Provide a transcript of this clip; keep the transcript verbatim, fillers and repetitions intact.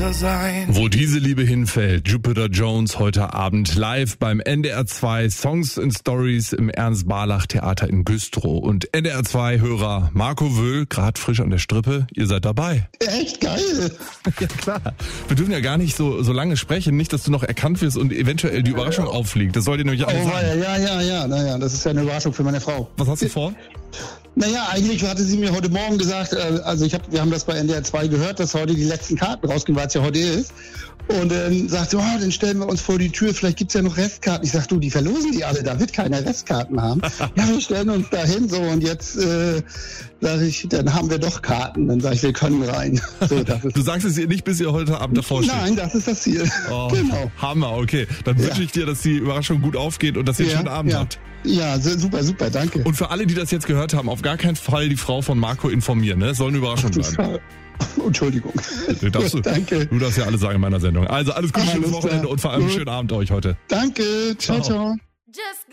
Wasser sein. Wo diese Liebe hinfällt, Jupiter Jones heute Abend live beim N D R zwei Songs and Stories im Ernst-Barlach-Theater in Güstrow. Und N D R zwei Hörer Marco Wöhl, gerade frisch an der Strippe, ihr seid dabei. Echt geil. Ja klar. Wir dürfen ja gar nicht so, so lange sprechen, nicht, dass du noch erkannt wirst und eventuell die Überraschung auffliegt. Das soll dir nämlich alles Oh, sagen. ja, ja, ja, naja, das ist ja eine Überraschung für meine Frau. Was hast du vor? Naja, eigentlich hatte sie mir heute Morgen gesagt, äh, also ich hab, wir haben das bei N D R zwei gehört, dass heute die letzten Karten rausgehen, weil es ja heute ist. Und dann sagt sie, oh, dann stellen wir uns vor die Tür, vielleicht gibt's ja noch Restkarten. Ich sag, du, die verlosen die alle, da wird keiner Restkarten haben. Ja, wir stellen uns da hin, so, und jetzt äh, sage ich, dann haben wir doch Karten. Dann sage ich, wir können rein. So, das ist Du sagst es ihr nicht, bis ihr heute Abend davor steht. Nein, das ist das Ziel. Oh, Genau. Hammer, okay. Dann Ja. wünsche ich dir, dass die Überraschung gut aufgeht und dass ihr einen schönen Abend ja. habt. Ja, so- super, super, danke. Und für alle, die das jetzt gehört haben, auf gar keinen Fall die Frau von Marco informieren, ne? Soll eine Überraschung Du bleiben. Schau- Entschuldigung. Du darfst, Gut, danke. du darfst ja alles sagen in meiner Sendung. Also alles Gute, Alles schönes Wochenende klar. und vor allem einen Gut. schönen Abend euch heute. Danke. Ciao, Ciao. ciao. Just